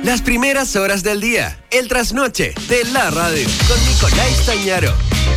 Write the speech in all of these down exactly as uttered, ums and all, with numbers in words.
Las primeras horas del día, el trasnoche de la radio, con Nicolás Tañaro.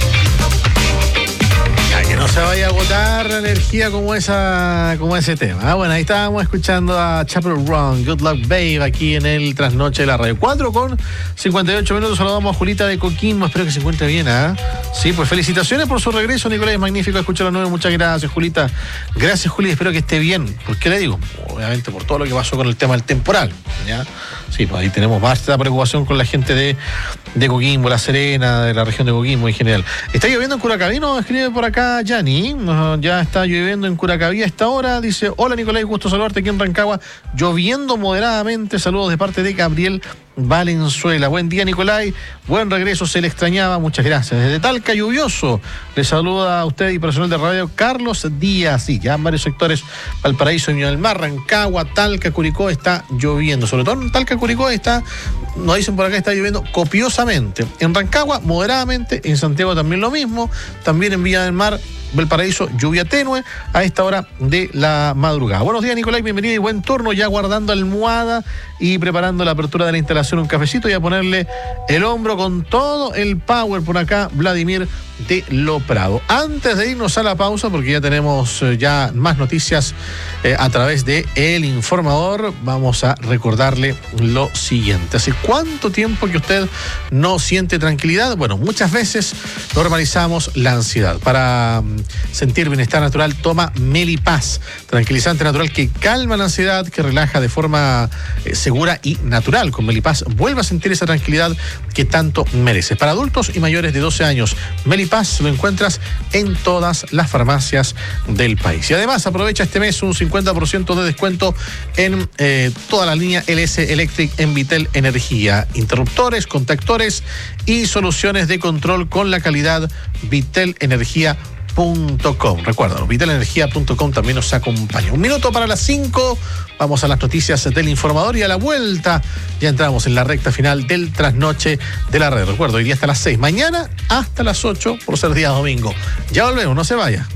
Que no se vaya a agotar la energía como esa como ese tema. Ah, bueno, ahí estábamos escuchando a Chappell Roan, Good Luck Babe, aquí en el trasnoche de la radio. cuatro con cincuenta y ocho minutos. Saludamos a Julita de Coquimbo. Espero que se encuentre bien, ¿ah? ¿eh? Sí, pues felicitaciones por su regreso, Nicolás. Es magnífico escuchar a nueve. Muchas gracias, Julita. Gracias, Juli. Espero que esté bien. ¿Por qué le digo? Obviamente por todo lo que pasó con el tema del temporal, ¿ya? Sí, pues ahí tenemos bastante preocupación con la gente de, de Coquimbo, La Serena, de la región de Coquimbo en general. ¿Está lloviendo en Curacaví? No, escribe por acá Yanni. Uh, ya está lloviendo en Curacaví a esta hora. Dice, hola Nicolás, gusto saludarte aquí en Rancagua. Lloviendo moderadamente. Saludos de parte de Gabriel Valenzuela. Buen día, Nicolás. Buen regreso, se le extrañaba. Muchas gracias. Desde Talca, lluvioso. Le saluda a usted y personal de radio Carlos Díaz. Sí, ya en varios sectores, Valparaíso, Viña del Mar, Rancagua, Talca, Curicó, está lloviendo. Sobre todo en Talca, Curicó está, nos dicen por acá, está lloviendo copiosamente. En Rancagua, moderadamente. En Santiago también lo mismo. También en Viña del Mar, Valparaíso, lluvia tenue a esta hora de la madrugada. Buenos días, Nicolás, bienvenido y buen turno. Ya guardando almohada y preparando la apertura de la instalación, un cafecito y a ponerle el hombro con todo el power por acá, Vladimir de Loprado. Antes de irnos a la pausa, porque ya tenemos eh, ya más noticias eh, a través de El Informador, vamos a recordarle lo siguiente. ¿Hace cuánto tiempo que usted no siente tranquilidad? Bueno, muchas veces normalizamos la ansiedad. Para um, sentir bienestar natural, toma Melipaz, tranquilizante natural que calma la ansiedad, que relaja de forma eh, segura y natural. Con Melipaz vuelve a sentir esa tranquilidad que tanto merece. Para adultos y mayores de doce años, Melipaz lo encuentras en todas las farmacias del país. Y además aprovecha este mes un cincuenta por ciento de descuento en eh, toda la línea L S Electric en Vitel Energía. Interruptores, contactores y soluciones de control con la calidad Vitel Energía punto com. Recuerda, vitel energía punto com también nos acompaña. Un minuto para las cinco. Vamos a las noticias del Informador y a la vuelta ya entramos en la recta final del trasnoche de la red. Recuerdo, hoy día hasta las seis. Mañana hasta las ocho por ser día domingo. Ya volvemos, no se vaya.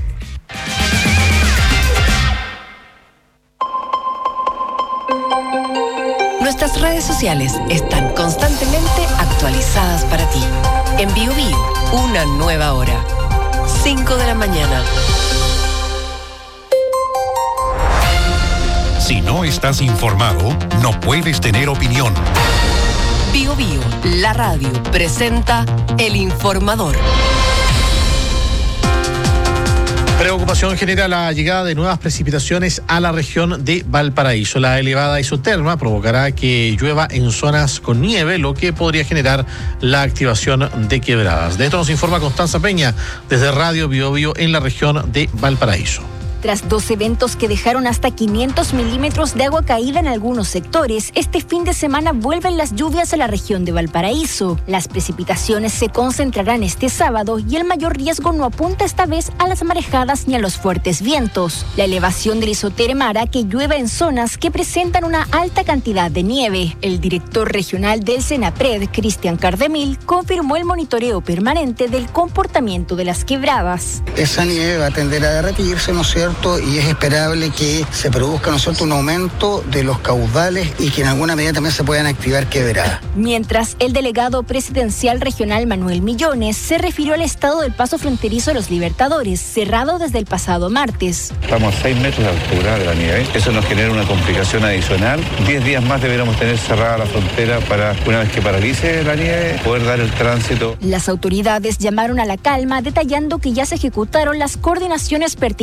Nuestras redes sociales están constantemente actualizadas para ti. En Bio Bio, una nueva hora. cinco de la mañana. Si no estás informado, no puedes tener opinión. Bio Bio, la radio, presenta El Informador. Preocupación genera la llegada de nuevas precipitaciones a la región de Valparaíso. La elevada isoterma provocará que llueva en zonas con nieve, lo que podría generar la activación de quebradas. De esto nos informa Constanza Peña desde Radio Bio Bio en la región de Valparaíso. Tras dos eventos que dejaron hasta quinientos milímetros de agua caída en algunos sectores, este fin de semana vuelven las lluvias a la región de Valparaíso. Las precipitaciones se concentrarán este sábado y el mayor riesgo no apunta esta vez a las marejadas ni a los fuertes vientos. La elevación del isoterma hará que llueva en zonas que presentan una alta cantidad de nieve. El director regional del Senapred, Cristian Cardemil, confirmó el monitoreo permanente del comportamiento de las quebradas. Esa nieve va a tender a derretirse, ¿no es cierto? Y es esperable que se produzca, ¿no es cierto?, un aumento de los caudales y que en alguna medida también se puedan activar quebradas. Mientras el delegado presidencial regional Manuel Millones se refirió al estado del paso fronterizo de los Libertadores, cerrado desde el pasado martes. Estamos a seis metros de altura de la nieve. Eso nos genera una complicación adicional. Diez días más deberíamos tener cerrada la frontera para, una vez que paralice la nieve, poder dar el tránsito. Las autoridades llamaron a la calma, detallando que ya se ejecutaron las coordinaciones pertinentes